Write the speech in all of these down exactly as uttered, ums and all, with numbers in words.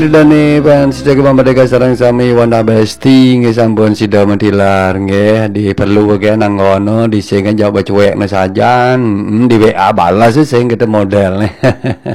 Inggir dane pan sejak merdeka sareng sami wana besti nggih sampun sida mentilar nggih diperlu ge nang ngono disengen jawab cuek na sajan hmm, di W A balas sing kita model nih.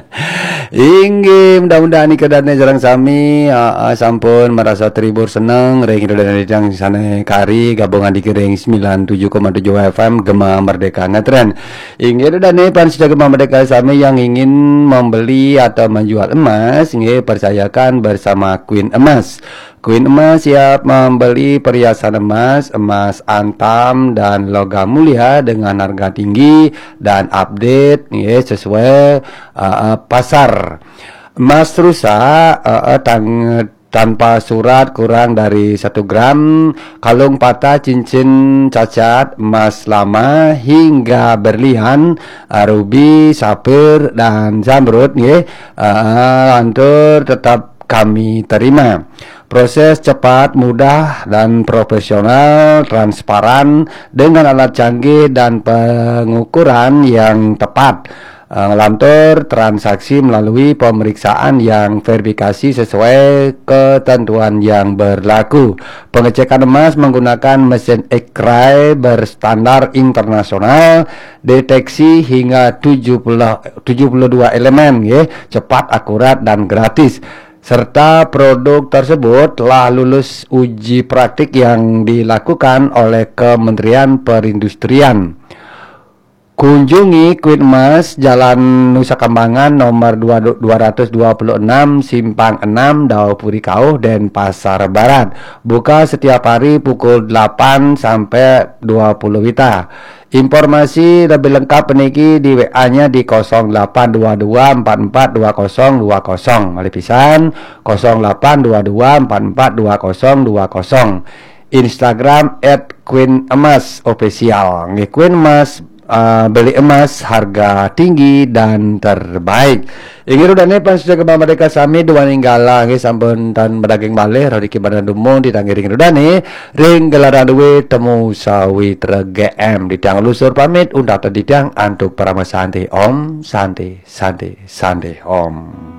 Inggih mudah-mudahan kedane sareng sami uh, uh, sampun merasa terhibur seneng ring dan yang sana kari gabungan di kering sembilan puluh tujuh koma tujuh F M Gema Merdeka Ngetren. Inggih dane pan sejak merdeka sami yang ingin membeli atau menjual emas nggih percayakan bersama Queen Emas. Queen Emas siap membeli perhiasan emas, emas antam dan logam mulia dengan harga tinggi dan update nggih sesuai uh, pasar. Emas rusa uh, tang tanpa surat kurang dari satu gram, kalung patah, cincin cacat, emas lama hingga berlian, uh, ruby, sapir dan zamrud nggih uh, antur tetap kami terima. Proses cepat, mudah dan profesional, transparan dengan alat canggih dan pengukuran yang tepat. Ngelantur transaksi melalui pemeriksaan yang verifikasi sesuai ketentuan yang berlaku. Pengecekan emas menggunakan mesin X-ray berstandar internasional, deteksi hingga tujuh puluh dua elemen, ya, cepat, akurat dan gratis. Serta produk tersebut telah lulus uji praktik yang dilakukan oleh Kementerian Perindustrian. Kunjungi Queen Emas, Jalan Nusa Kambangan nomor dua ratus dua puluh enam Simpang enam Daopuri Kauh, Denpasar Barat. Buka setiap hari pukul delapan sampai dua puluh wita. Informasi lebih lengkap peniki di W A-nya di nol delapan dua dua empat empat dua nol dua nol. Mali pisan nol delapan dua dua empat empat dua nol dua nol. Instagram at Queen Emas Official. Nggih Queen Emas, Uh, beli emas harga tinggi dan terbaik. Ingin rudane pan sejak merdeka sami dua ninggala nggih sampun tan medaging malih radiki badan dumung ditanggiring rudane ring gelaran duwe temu sawit G M didang lusur pamit undak tedidang antuk para santai om santai santai santai om.